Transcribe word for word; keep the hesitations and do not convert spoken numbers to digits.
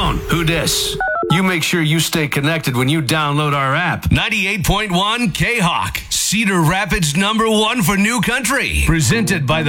phone. Who dis? You make sure you stay connected when you download our app. ninety-eight point one K-Hawk, Cedar Rapids number one for new country. Presented by the